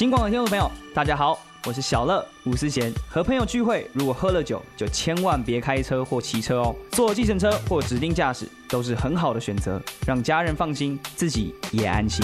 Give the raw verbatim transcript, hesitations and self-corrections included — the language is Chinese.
金广的听众朋友，大家好，我是小乐吴思贤。和朋友聚会，如果喝了酒，就千万别开车或骑车哦。坐计程车或指定驾驶都是很好的选择，让家人放心，自己也安心。